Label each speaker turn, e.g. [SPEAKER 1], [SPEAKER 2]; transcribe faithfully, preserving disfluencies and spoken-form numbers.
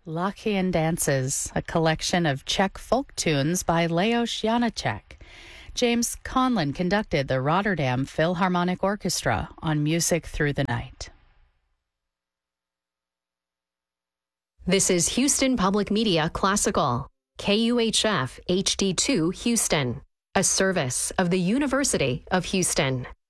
[SPEAKER 1] Lachian Dances, a collection of Czech folk tunes by Leos Janáček. James Conlon conducted the Rotterdam Philharmonic Orchestra on Music Through the Night.
[SPEAKER 2] This is Houston Public Media Classical, K U H F H D two Houston, a service of the University of Houston.